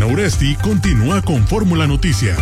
Elena Uresti continúa con Fórmula Noticias.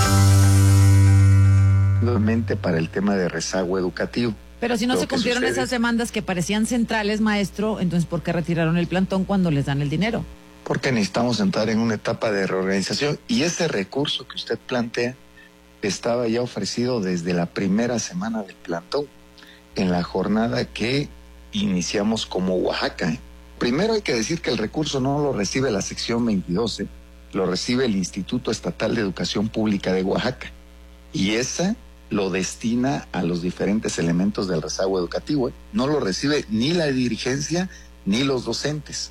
Nuevamente para el tema de rezago educativo. Pero si no se cumplieron esas demandas que parecían centrales, maestro, entonces ¿por qué retiraron el plantón cuando les dan el dinero? Porque necesitamos entrar en una etapa de reorganización y ese recurso que usted plantea estaba ya ofrecido desde la primera semana del plantón, en la jornada que iniciamos como Oaxaca. Primero hay que decir que el recurso no lo recibe la sección 22, lo recibe el Instituto Estatal de Educación Pública de Oaxaca y esa lo destina a los diferentes elementos del rezago educativo. No lo recibe ni la dirigencia ni los docentes.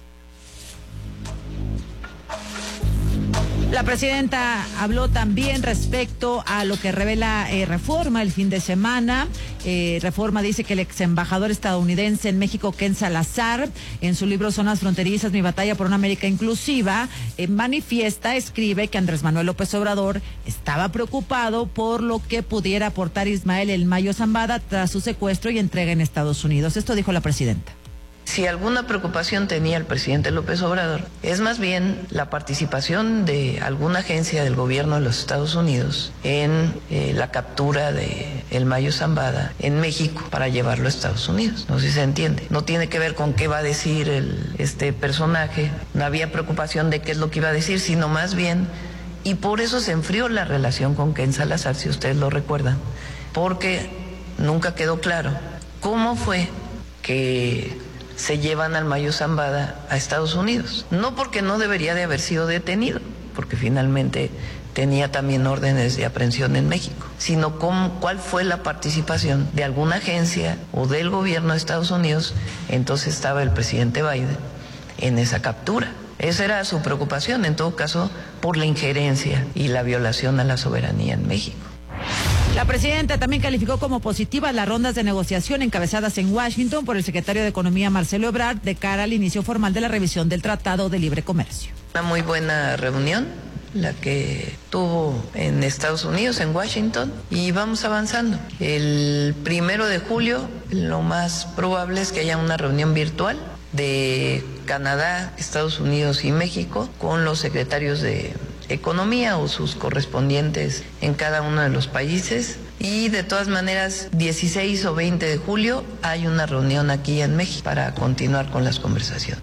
La presidenta habló también respecto a lo que revela Reforma el fin de semana. Reforma dice que el ex embajador estadounidense en México, Ken Salazar, en su libro Zonas Fronterizas, mi batalla por una América inclusiva, escribe que Andrés Manuel López Obrador estaba preocupado por lo que pudiera aportar Ismael El Mayo Zambada tras su secuestro y entrega en Estados Unidos. Esto dijo la presidenta. Si alguna preocupación tenía el presidente López Obrador, es más bien la participación de alguna agencia del gobierno de los Estados Unidos en la captura de El Mayo Zambada en México para llevarlo a Estados Unidos. No sé si se entiende. No tiene que ver con qué va a decir este personaje. No había preocupación de qué es lo que iba a decir, sino más bien, y por eso se enfrió la relación con Ken Salazar, si ustedes lo recuerdan, porque nunca quedó claro cómo fue que se llevan al Mayo Zambada a Estados Unidos. No porque no debería de haber sido detenido, porque finalmente tenía también órdenes de aprehensión en México, sino cuál fue la participación de alguna agencia o del gobierno de Estados Unidos, entonces estaba el presidente Biden, en esa captura. Esa era su preocupación, en todo caso, por la injerencia y la violación a la soberanía en México. La presidenta también calificó como positivas las rondas de negociación encabezadas en Washington por el secretario de Economía Marcelo Ebrard de cara al inicio formal de la revisión del Tratado de Libre Comercio. Una muy buena reunión, la que tuvo en Estados Unidos, en Washington, y vamos avanzando. El 1 de julio, lo más probable es que haya una reunión virtual de Canadá, Estados Unidos y México con los secretarios de Economía o sus correspondientes en cada uno de los países. Y de todas maneras, 16 o 20 de julio hay una reunión aquí en México para continuar con las conversaciones.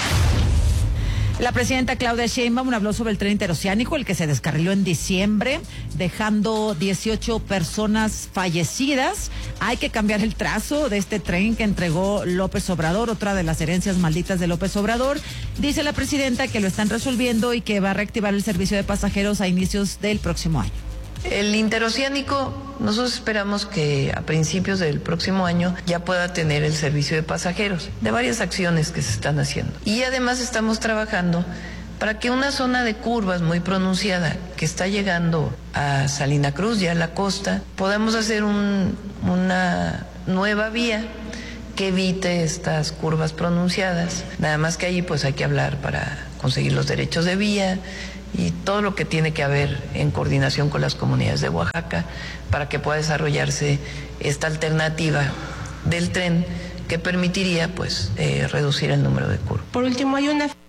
La presidenta Claudia Sheinbaum habló sobre el tren interoceánico, el que se descarriló en diciembre, dejando 18 personas fallecidas. Hay que cambiar el trazo de este tren que entregó López Obrador, otra de las herencias malditas de López Obrador. Dice la presidenta que lo están resolviendo y que va a reactivar el servicio de pasajeros a inicios del próximo año. El interoceánico, nosotros esperamos que a principios del próximo año ya pueda tener el servicio de pasajeros, de varias acciones que se están haciendo. Y además estamos trabajando para que una zona de curvas muy pronunciada que está llegando a Salina Cruz, ya a la costa, podamos hacer una nueva vía que evite estas curvas pronunciadas. Nada más que allí pues hay que hablar para conseguir los derechos de vía y todo lo que tiene que haber en coordinación con las comunidades de Oaxaca para que pueda desarrollarse esta alternativa del tren que permitiría pues reducir el número de curvas. Por último, hay una...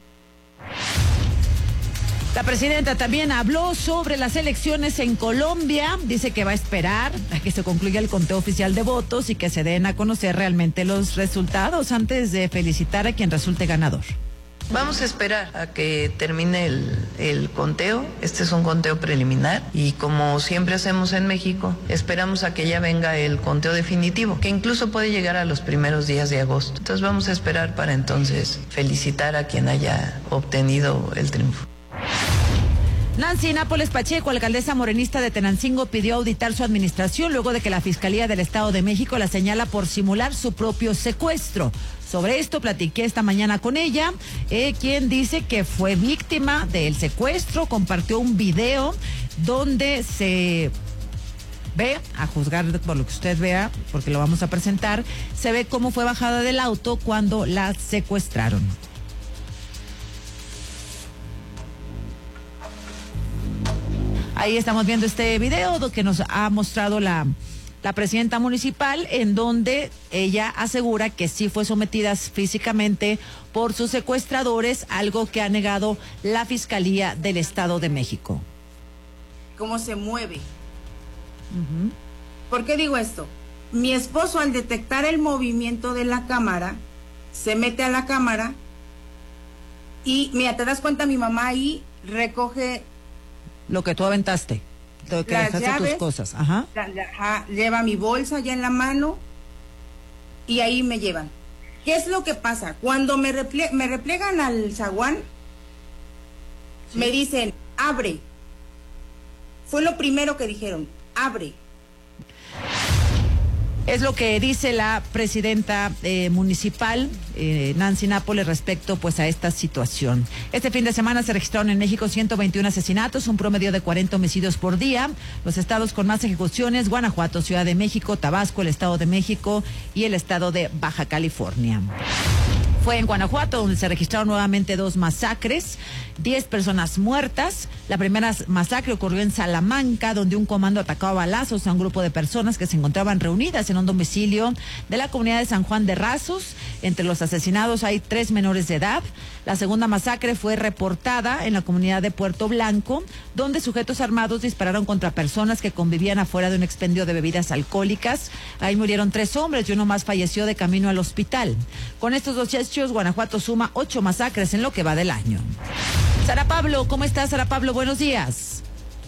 La presidenta también habló sobre las elecciones en Colombia. Dice que va a esperar a que se concluya el conteo oficial de votos y que se den a conocer realmente los resultados antes de felicitar a quien resulte ganador. Vamos a esperar a que termine el conteo. Este es un conteo preliminar y como siempre hacemos en México, esperamos a que ya venga el conteo definitivo, que incluso puede llegar a los primeros días de agosto. Entonces vamos a esperar para entonces felicitar a quien haya obtenido el triunfo. Nancy Nápoles Pacheco, alcaldesa morenista de Tenancingo, pidió auditar su administración luego de que la Fiscalía del Estado de México la señala por simular su propio secuestro. Sobre esto platiqué esta mañana con ella, quien dice que fue víctima del secuestro, compartió un video donde se ve, a juzgar por lo que usted vea, porque lo vamos a presentar, se ve cómo fue bajada del auto cuando la secuestraron. Ahí estamos viendo este video que nos ha mostrado la la presidenta municipal, en donde ella asegura que sí fue sometida físicamente por sus secuestradores, algo que ha negado la Fiscalía del Estado de México. ¿Cómo se mueve? ¿Por qué digo esto? Mi esposo, al detectar el movimiento de la cámara, se mete a la cámara y, mira, te das cuenta, mi mamá ahí recoge lo que tú aventaste, lo que dejaste llaves, tus cosas. Ajá. Lleva mi bolsa ya en la mano y ahí me llevan. ¿Qué es lo que pasa? Cuando me replegan al zaguán, sí, me dicen, abre. Fue lo primero que dijeron, abre. Es lo que dice la presidenta municipal, Nancy Nápoles, respecto pues a esta situación. Este fin de semana se registraron en México 121 asesinatos, un promedio de 40 homicidios por día. Los estados con más ejecuciones: Guanajuato, Ciudad de México, Tabasco, el Estado de México y el Estado de Baja California. Fue en Guanajuato donde se registraron nuevamente 2 masacres, 10 personas muertas. La primera masacre ocurrió en Salamanca, donde un comando atacó a balazos a un grupo de personas que se encontraban reunidas en un domicilio de la comunidad de San Juan de Rasos. Entre los asesinados hay 3 menores de edad. La segunda masacre fue reportada en la comunidad de Puerto Blanco, donde sujetos armados dispararon contra personas que convivían afuera de un expendio de bebidas alcohólicas. Ahí murieron 3 hombres y uno más falleció de camino al hospital. Con estos 2 hechos, Guanajuato suma 8 masacres en lo que va del año. Sara Pablo, ¿cómo estás, Sara Pablo? Buenos días.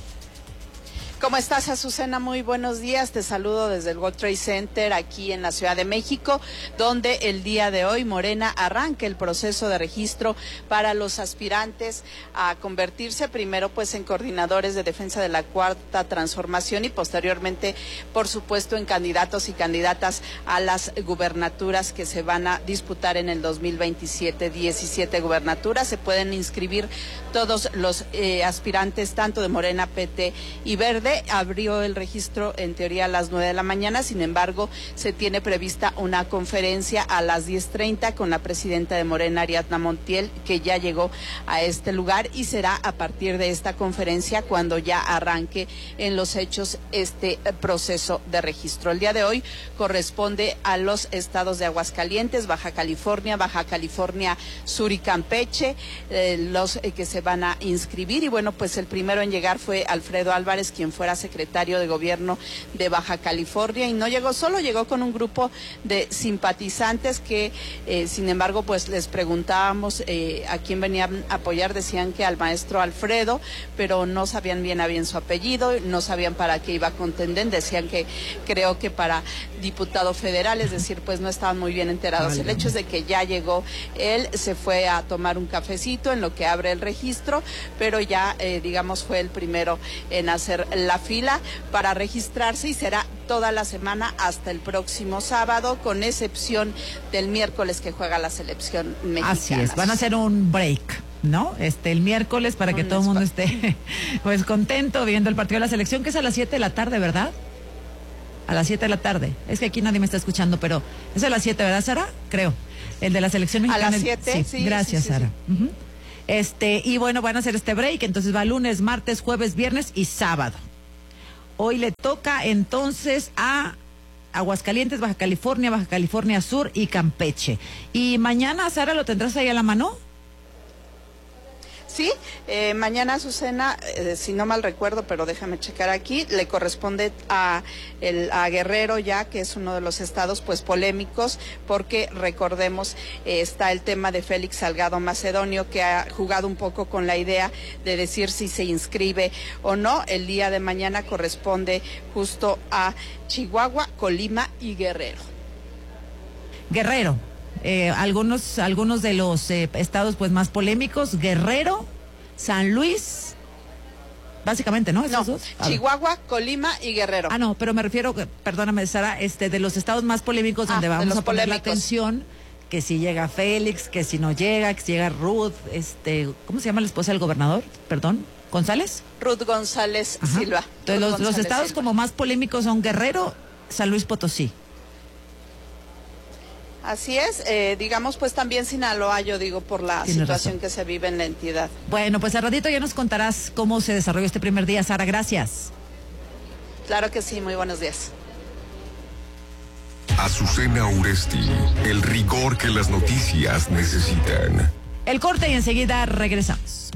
¿Cómo estás, Azucena? Muy buenos días. Te saludo desde el World Trade Center aquí en la Ciudad de México, donde el día de hoy Morena arranca el proceso de registro para los aspirantes a convertirse primero pues en coordinadores de defensa de la Cuarta Transformación y posteriormente, por supuesto, en candidatos y candidatas a las gubernaturas que se van a disputar en el 2027. 17 gubernaturas. Se pueden inscribir todos los aspirantes, tanto de Morena, PT y Verde. Abrió el registro en teoría a las 9 de la mañana, sin embargo se tiene prevista una conferencia a las 10:30 con la presidenta de Morena, Ariadna Montiel, que ya llegó a este lugar, y será a partir de esta conferencia cuando ya arranque en los hechos este proceso de registro. El día de hoy corresponde a los estados de Aguascalientes, Baja California Sur y Campeche, los que se van a inscribir, y bueno, pues el primero en llegar fue Alfredo Álvarez, quien fuera secretario de gobierno de Baja California, y no llegó solo, llegó con un grupo de simpatizantes que, sin embargo, pues les preguntábamos a quién venían a apoyar. Decían que al maestro Alfredo, pero no sabían bien a bien su apellido, no sabían para qué iba a contender. Decían que creo que para diputado federal, es decir, pues no estaban muy bien enterados. El hecho es de que ya llegó él, se fue a tomar un cafecito en lo que abre el registro, pero ya, digamos, fue el primero en hacer la fila para registrarse, y será toda la semana hasta el próximo sábado, con excepción del miércoles que juega la selección mexicana. Así es, van a hacer un break, ¿no? El miércoles, para que todo el mundo esté pues contento viendo el partido de la selección, que es a las 7 de la tarde, ¿verdad? A las 7 de la tarde. Es que aquí nadie me está escuchando, pero es a las 7, ¿verdad, Sara? Creo. El de la selección mexicana. A las 7, sí. Gracias, sí, Sara. Sí. Y bueno, van a hacer este break, entonces va lunes, martes, jueves, viernes y sábado. Hoy le toca entonces a Aguascalientes, Baja California Sur y Campeche. Y mañana, Sara, ¿lo tendrás ahí a la mano? Sí, mañana, Azucena, si no mal recuerdo, pero déjame checar aquí, le corresponde a Guerrero, ya que es uno de los estados pues polémicos, porque recordemos, está el tema de Félix Salgado Macedonio, que ha jugado un poco con la idea de decir si se inscribe o no. El día de mañana corresponde justo a Chihuahua, Colima y Guerrero. Algunos de los estados pues más polémicos: Guerrero, San Luis, básicamente, ¿no? No, Chihuahua, Colima y Guerrero. No, pero me refiero, perdóname, Sara, de los estados más polémicos, donde vamos a poner la atención, que si llega Félix, que si no llega, que si llega Ruth, ¿cómo se llama la esposa del gobernador? Perdón, ¿González? Ruth González Silva. Entonces los estados Silva, como más polémicos son Guerrero, San Luis Potosí. Así es, digamos, pues también Sinaloa, yo digo, por la situación que se vive en la entidad. Bueno, pues al ratito ya nos contarás cómo se desarrolló este primer día, Sara, gracias. Claro que sí, muy buenos días. Azucena Uresti, el rigor que las noticias necesitan. El corte y enseguida regresamos.